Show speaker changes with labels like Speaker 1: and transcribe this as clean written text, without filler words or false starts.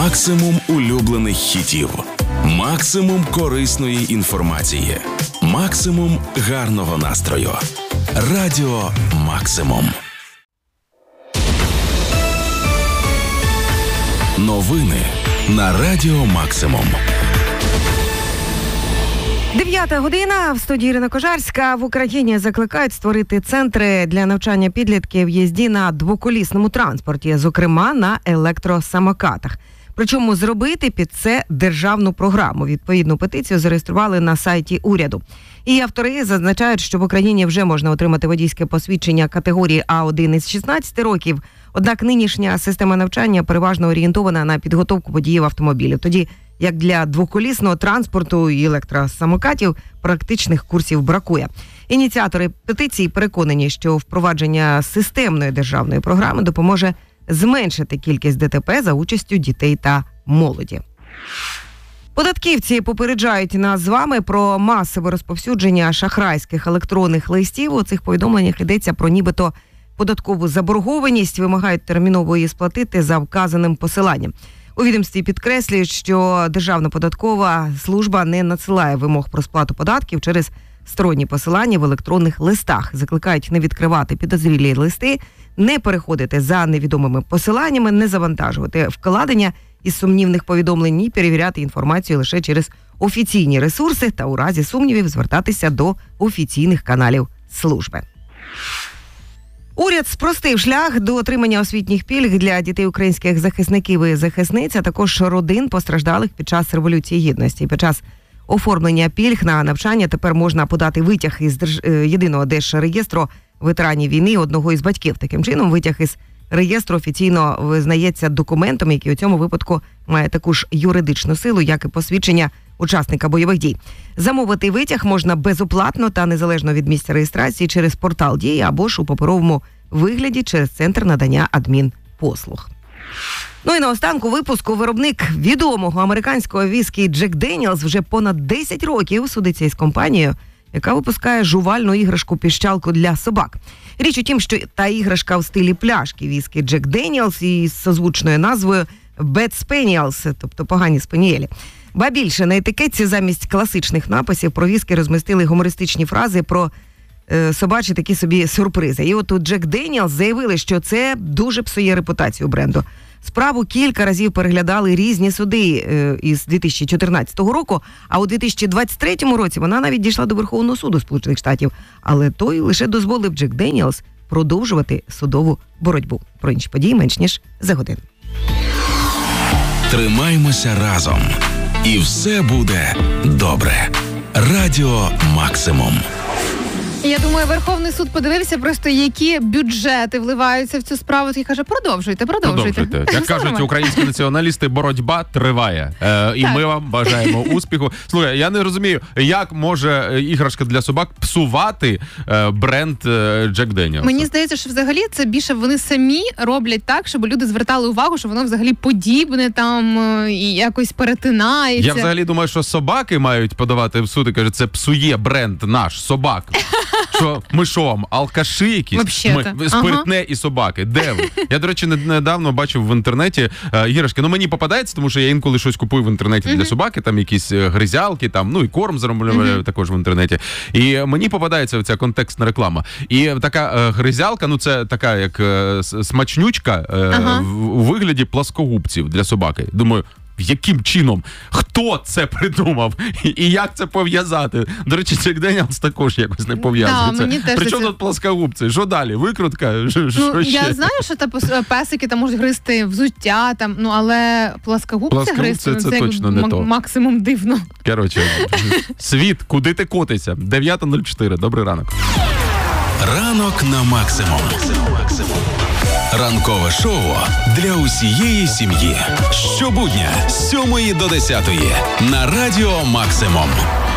Speaker 1: Максимум улюблених хітів. Максимум корисної інформації. Максимум гарного настрою. Радіо Максимум. Новини на Радіо Максимум.
Speaker 2: 9 година, в студії Ірина Кожарська. В Україні закликають створити центри для навчання підлітків їзді на двоколісному транспорті, зокрема на електросамокатах. Причому зробити під це державну програму. Відповідну петицію зареєстрували на сайті уряду. І автори зазначають, що в Україні вже можна отримати водійське посвідчення категорії А1 із 16 років. Однак нинішня система навчання переважно орієнтована на підготовку водіїв автомобілів. Тоді як для двоколісного транспорту і електросамокатів практичних курсів бракує. Ініціатори петиції переконані, що впровадження системної державної програми допоможе зменшити кількість ДТП за участю дітей та молоді. Податківці попереджають нас з вами про масове розповсюдження шахрайських електронних листів. У цих повідомленнях йдеться про нібито податкову заборгованість, вимагають терміново її сплатити за вказаним посиланням. У відомстві підкреслюють, що Державна податкова служба не надсилає вимог про сплату податків через сторонні посилання в електронних листах. Закликають не відкривати підозрілі листи, не переходити за невідомими посиланнями, не завантажувати вкладення із сумнівних повідомлень і перевіряти інформацію лише через офіційні ресурси та у разі сумнівів звертатися до офіційних каналів служби. Уряд спростив шлях до отримання освітніх пільг для дітей українських захисників і захисниць, а також родин постраждалих під час Революції Гідності. Під час оформлення пільг на навчання тепер можна подати витяг із єдиного держреєстру ветеранів війни одного із батьків. Таким чином, витяг із реєстру офіційно визнається документом, який у цьому випадку має таку ж юридичну силу, як і посвідчення учасника бойових дій. Замовити витяг можна безоплатно та незалежно від місця реєстрації через портал Дії або ж у паперовому вигляді через центр надання адмінпослуг. Ну і наостанку випуску виробник відомого американського віскі Джек Деніелс вже понад 10 років судиться із компанією, яка випускає жувальну іграшку-піщалку для собак. Річ у тім, що та іграшка в стилі пляшки віскі Джек Деніелс із созвучною назвою Bad Spaniels, тобто погані спанієлі. Ба більше, на етикетці замість класичних написів про віскі розмістили гумористичні фрази про собачі такі собі сюрпризи. І от тут Джек Деніелс заявили, що це дуже псує репутацію бренду. Справу кілька разів переглядали різні суди із 2014 року, а у 2023 році вона навіть дійшла до Верховного суду Сполучених Штатів. Але той лише дозволив Джек Деніелс продовжувати судову боротьбу. Про інші події менш ніж за годину.
Speaker 1: Тримаймося разом. І все буде добре. Радіо Максимум.
Speaker 3: Я думаю, Верховний суд подивився просто, які бюджети вливаються в цю справу, і каже, продовжуйте.
Speaker 4: Як кажуть українські націоналісти, боротьба триває. І ми вам бажаємо успіху. Слухай, я не розумію, як може іграшка для собак псувати бренд Джек Деніелс?
Speaker 3: Мені здається, що взагалі це більше вони самі роблять так, щоб люди звертали увагу, що воно взагалі подібне там і якось перетинається.
Speaker 4: Я взагалі думаю, що собаки мають подавати в суд і кажуть, це псує бренд наш, собак. Що ми що вам, алкаші якісь? Ми спиртне і собаки. Де ви? Я, до речі, недавно бачив в інтернеті іграшки. Ну, мені попадається, тому що я інколи щось купую в інтернеті для собаки, там якісь гризялки, там, ну і корм замовляю також в інтернеті. І мені попадається ця контекстна реклама. І така гризялка, ну це така як смачнючка у вигляді плоскогубців для собаки. Думаю, яким чином? Хто це придумав? І як це пов'язати? До речі, Джек Деніелс також якось не пов'язується. Причому тут плоскогубці? Що далі? Викрутка? Що ще?
Speaker 3: Я знаю, що песики там можуть гризти взуття, там, ну, але плоскогубці гризти,
Speaker 4: це точно не то.
Speaker 3: Максимум дивно.
Speaker 4: Коротше, світ, куди ти котишся? 9:04. Добрий ранок.
Speaker 1: Ранок на Максимум. Ранкове шоу для усієї сім'ї. Щобудня з 7 до 10 на Радіо Максимум.